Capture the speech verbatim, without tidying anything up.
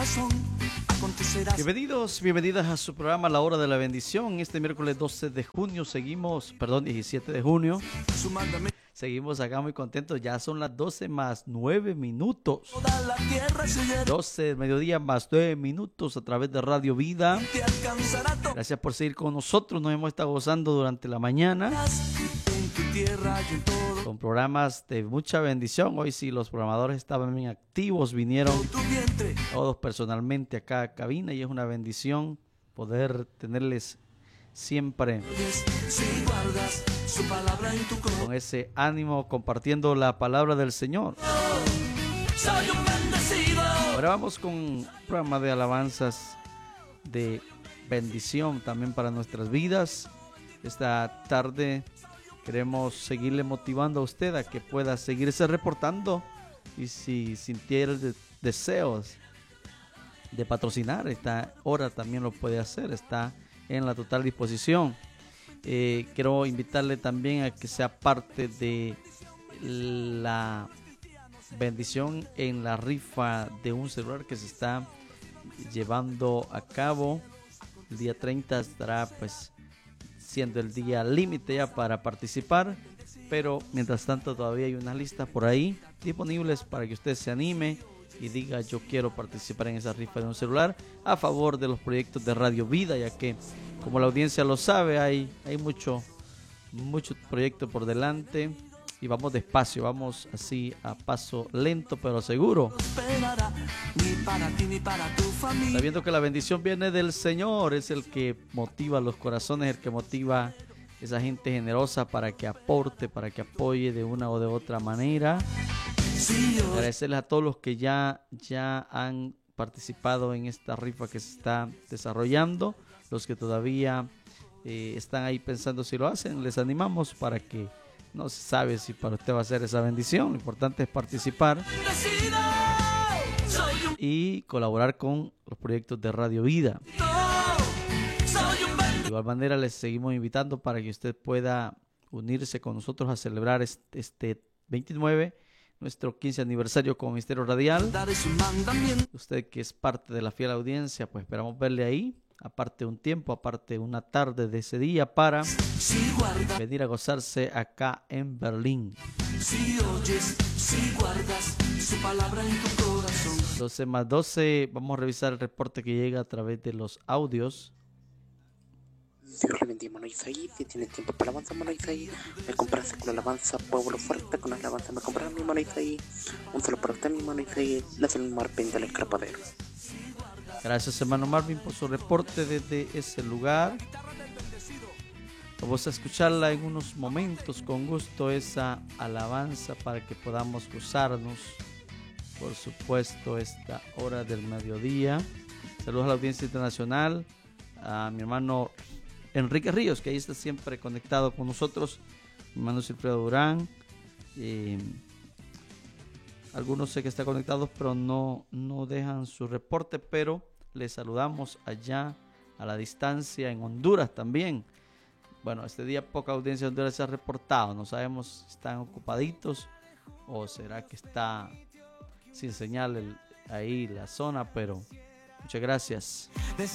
corazón. Bienvenidos, bienvenidas a su programa La Hora de la Bendición. Este miércoles doce de junio seguimos, perdón, diecisiete de junio. Seguimos acá muy contentos. Ya son las doce más nueve minutos. doce del mediodía más nueve minutos a través de Radio Vida. Gracias por seguir con nosotros. Nos hemos estado gozando durante la mañana con programas de mucha bendición. Hoy sí, los programadores estaban bien activos, vinieron todos personalmente acá a cabina y es una bendición poder tenerles siempre con ese ánimo compartiendo la palabra del Señor. Ahora vamos con un programa de alabanzas de bendición también para nuestras vidas. Esta tarde queremos seguirle motivando a usted a que pueda seguirse reportando y si sintiera de- deseos de patrocinar, esta hora también lo puede hacer, está en la total disposición. Eh, quiero invitarle también a que sea parte de la bendición en la rifa de un celular que se está llevando a cabo. El día treinta estará pues siendo el día límite ya para participar, pero mientras tanto todavía hay unas listas por ahí disponibles para que usted se anime y diga yo quiero participar en esa rifa de un celular a favor de los proyectos de Radio Vida, ya que como la audiencia lo sabe hay, hay mucho, mucho proyecto por delante y vamos despacio, vamos así a paso lento pero seguro, sabiendo que la bendición viene del Señor, es el que motiva los corazones, el que motiva esa gente generosa para que aporte, para que apoye de una o de otra manera. Agradecerles a todos los que ya, ya han participado en esta rifa que se está desarrollando, los que todavía eh, están ahí pensando si lo hacen, les animamos para que no se sabe si para usted va a ser esa bendición, lo importante es participar y colaborar con los proyectos de Radio Vida. De igual manera les seguimos invitando para que usted pueda unirse con nosotros a celebrar este, este veintinueve, nuestro quince aniversario con Ministerio Radial. Usted que es parte de la fiel audiencia, pues esperamos verle ahí, aparte un tiempo, aparte una tarde de ese día para venir a gozarse acá en Berlín. Si oyes, si guardas su palabra en tu corazón. doce más doce, vamos a revisar el reporte que llega a través de los audios. Dios le bendiga, hermano Isaí. Si tienes tiempo para alabanza, hermano Isaí, me compraste con alabanza, pueblo fuerte, con alabanza me compras, mi hermano Isaí. Un saludo para usted, mi hermano Isaí. Le hace el Marvin del escrapadero. Gracias, hermano Marvin, por su reporte desde ese lugar. Vamos a escucharla en unos momentos con gusto, esa alabanza para que podamos gozarnos, por supuesto, esta hora del mediodía. Saludos a la audiencia internacional, a mi hermano Enrique Ríos, que ahí está siempre conectado con nosotros, mi hermano Silfredo Durán, eh, algunos sé que están conectados pero no, no dejan su reporte, pero les saludamos allá a la distancia en Honduras también. Bueno, este día poca audiencia de Honduras se ha reportado, no sabemos si están ocupaditos o será que está sin señal el, ahí la zona, pero muchas gracias.